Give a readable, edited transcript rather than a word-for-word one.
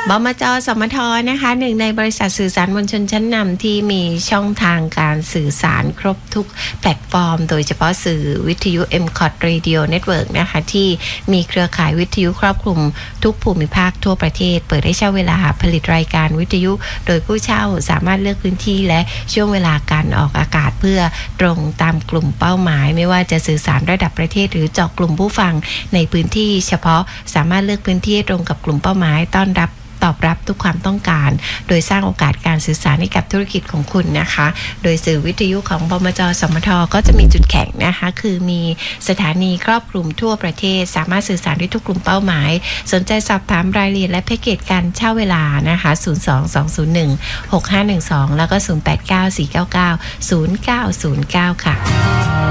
บมจ.สมท.นะคะหนึ่งในบริษัทสื่อสารมวลชนชั้นนำที่มีช่องทางการสื่อสารครบทุกแพลตฟอร์มโดยเฉพาะสื่อวิทยุ MCOT Radio Network นะคะที่มีเครือข่ายวิทยุครอบคลุมทุกภูมิภาคทั่วประเทศเปิดให้เช่าเวลาผลิตรายการวิทยุโดยผู้เช่าสามารถเลือกพื้นที่และช่วงเวลาการออกอากาศเพื่อตรงตามกลุ่มเป้าหมายไม่ว่าจะสื่อสารระดับประเทศหรือเจาะกลุ่มผู้ฟังในพื้นที่เฉพาะสามารถเลือกพื้นที่ตรงกับกลุ่มเป้าหมายตอบรับทุกความต้องการโดยสร้างโอกาสการสื่อสารให้กับธุรกิจของคุณนะคะโดยสื่อวิทยุของบมจ.สมท.ก็จะมีจุดแข็งนะคะคือมีสถานีครอบคลุมทั่วประเทศสามารถสื่อสารได้ทุกกลุ่มเป้าหมายสนใจสอบถามรายละเอียดและแพ็กเกจการเช่าเวลานะคะ022016512แล้วก็0894990909ค่ะ